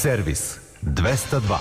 Servis 202.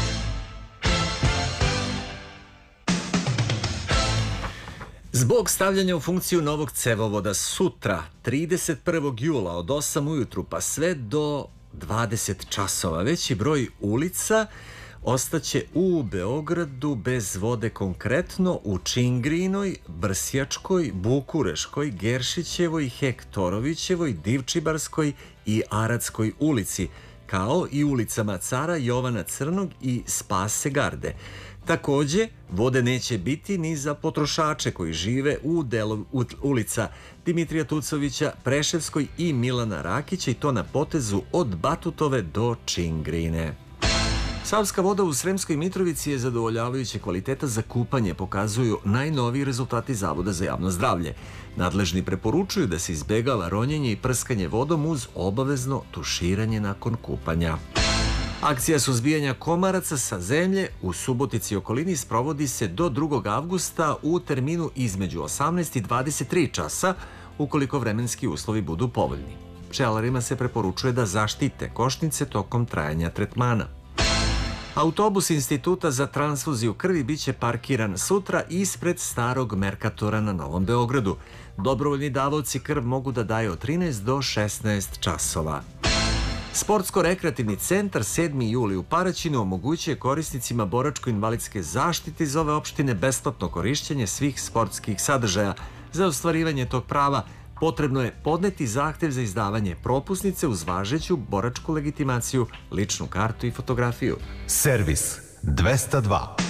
Zbog stavljanja u funkciju novog cevovoda sutra, 31. jula od 8 ujutru pa sve do 20 časova, veći broj ulica ostaće u Beogradu bez vode, konkretno u Čingrinoj, Brsjačkoj, Bukureškoj, Geršićevoj, Hektorovićevoj, Divčibarskoj i Aradskoj ulici, kao i ulicama Cara Jovana Crnog i Spase Garde. Takođe, vode neće biti ni za potrošače koji žive u delu ulica Dimitrija Tucovića, Preševskoj i Milana Rakića, i to na potezu od Batutove do Čingrine. Savska voda u Sremskoj Mitrovici je zadovoljavajuće kvaliteta za kupanje, pokazuju najnoviji rezultati Zavoda za javno zdravlje. Nadležni preporučuju da se izbegava ronjenje i prskanje vodom uz obavezno tuširanje nakon kupanja. Akcija suzbijanja komaraca sa zemlje u Subotici i okolini sprovodi se do 2. avgusta u terminu između 18 i 23 časa, ukoliko vremenski uslovi budu povoljni. Pčelarima se preporučuje da zaštite košnice tokom trajanja tretmana. Autobus Instituta za transfuziju krvi biće parkiran sutra ispred starog Merkatora na Novom Beogradu. Dobrovoljni davaoci krv mogu da daju od 13 do 16 časova. Sportsko-rekreativni centar 7. juli u Paraćinu omogućuje korisnicima boračko-invalidske zaštite iz ove opštine besplatno korišćenje svih sportskih sadržaja. Za ostvarivanje tog prava potrebno je podneti zahtev za izdavanje propusnice uz važeću boračku legitimaciju, ličnu kartu i fotografiju. Servis 202.